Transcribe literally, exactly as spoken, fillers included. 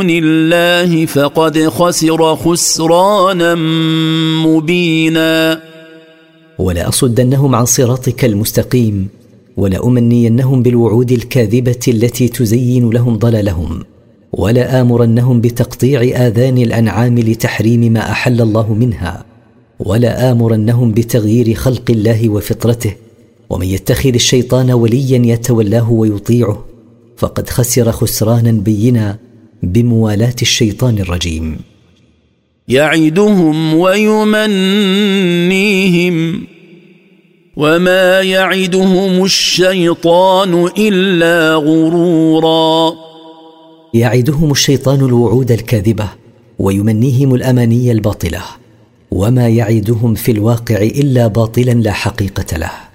الله فقد خسر خسرانا مبينا. ولأصدنهم عن صراطك المستقيم، ولأمنينهم بالوعود الكاذبة التي تزين لهم ضلالهم، ولآمرنهم بتقطيع آذان الأنعام لتحريم ما أحل الله منها، ولآمرنهم بتغيير خلق الله وفطرته. ومن يتخذ الشيطان وليا يتولاه ويطيعه فقد خسر خسرانا بينا بموالاة الشيطان الرجيم. يعدهم ويمنيهم وما يعدهم الشيطان إلا غرورا. يعدهم الشيطان الوعود الكاذبة ويمنيهم الأماني الباطلة، وما يعدهم في الواقع إلا باطلا لا حقيقة له.